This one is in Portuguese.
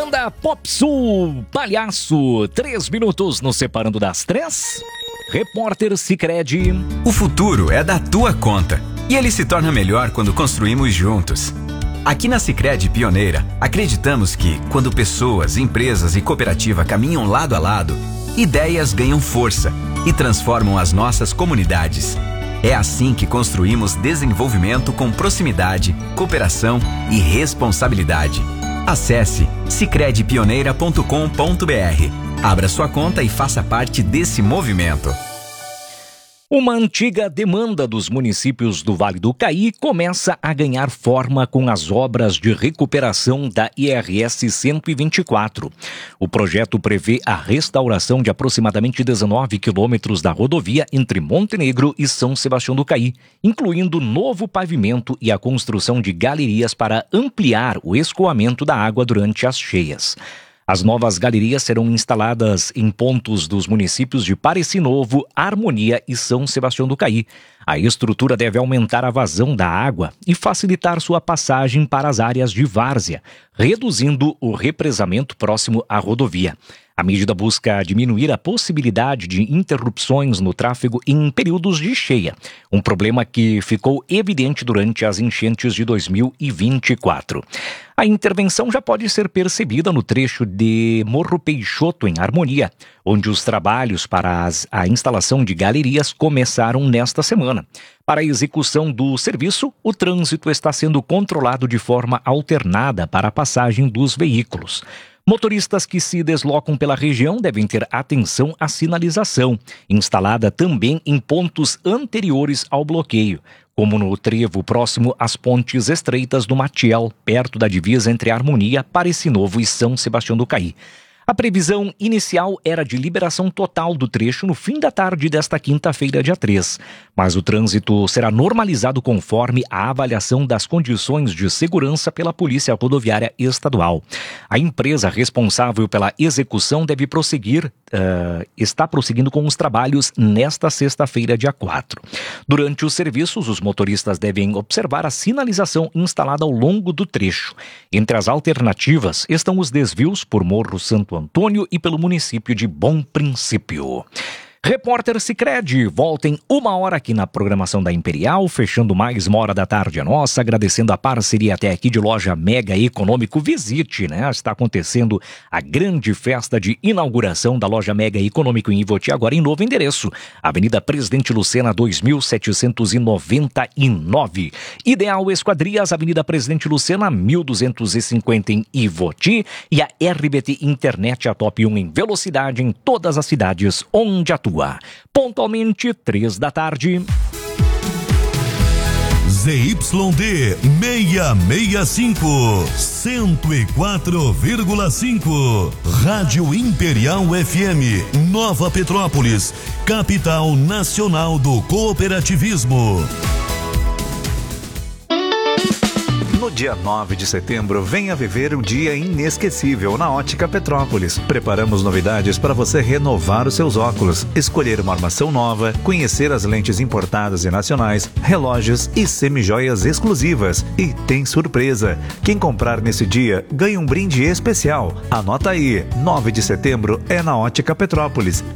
Banda Pop Sul, Palhaço, 3 minutos nos separando das 3. Repórter Sicredi. O futuro é da tua conta e ele se torna melhor quando construímos juntos. Aqui na Sicredi Pioneira, acreditamos que, quando pessoas, empresas e cooperativa caminham lado a lado, ideias ganham força e transformam as nossas comunidades. É assim que construímos desenvolvimento com proximidade, cooperação e responsabilidade. Acesse sicredipioneira.com.br. Abra sua conta e faça parte desse movimento. Uma antiga demanda dos municípios do Vale do Caí começa a ganhar forma com as obras de recuperação da IRS 124. O projeto prevê a restauração de aproximadamente 19 quilômetros da rodovia entre Montenegro e São Sebastião do Caí, incluindo novo pavimento e a construção de galerias para ampliar o escoamento da água durante as cheias. As novas galerias serão instaladas em pontos dos municípios de Pareci Novo, Harmonia e São Sebastião do Caí. A estrutura deve aumentar a vazão da água e facilitar sua passagem para as áreas de várzea, reduzindo o represamento próximo à rodovia. A medida busca diminuir a possibilidade de interrupções no tráfego em períodos de cheia, um problema que ficou evidente durante as enchentes de 2024. A intervenção já pode ser percebida no trecho de Morro Peixoto, em Harmonia, onde os trabalhos para a instalação de galerias começaram nesta semana. Para a execução do serviço, o trânsito está sendo controlado de forma alternada para a passagem dos veículos. Motoristas que se deslocam pela região devem ter atenção à sinalização, instalada também em pontos anteriores ao bloqueio, como no trevo próximo às pontes estreitas do Matiel, perto da divisa entre Harmonia, Pareci Novo e São Sebastião do Caí. A previsão inicial era de liberação total do trecho no fim da tarde desta quinta-feira, dia 3. Mas o trânsito será normalizado conforme a avaliação das condições de segurança pela Polícia Rodoviária Estadual. A empresa responsável pela execução deve está prosseguindo com os trabalhos nesta sexta-feira, dia 4. Durante os serviços, os motoristas devem observar a sinalização instalada ao longo do trecho. Entre as alternativas estão os desvios por Morro Santo Antônio e pelo município de Bom Princípio. Repórter Sicredi, volta em 1 hora aqui na programação da Imperial, fechando mais 1 da tarde a nossa, agradecendo a parceria até aqui de Loja Mega Econômico. Visite, né? Está acontecendo a grande festa de inauguração da Loja Mega Econômico em Ivoti, agora em novo endereço, Avenida Presidente Lucena 2799. Ideal Esquadrias, Avenida Presidente Lucena 1250 em Ivoti, e a RBT Internet, a top 1 em velocidade em todas as cidades onde atua. Pontualmente 3 da tarde. ZYD 665, 104,5. Rádio Imperial FM, Nova Petrópolis, capital nacional do cooperativismo. No dia 9 de setembro, venha viver um dia inesquecível na Ótica Petrópolis. Preparamos novidades para você renovar os seus óculos, escolher uma armação nova, conhecer as lentes importadas e nacionais, relógios e semijoias exclusivas. E tem surpresa! Quem comprar nesse dia ganha um brinde especial. Anota aí, 9 de setembro é na Ótica Petrópolis.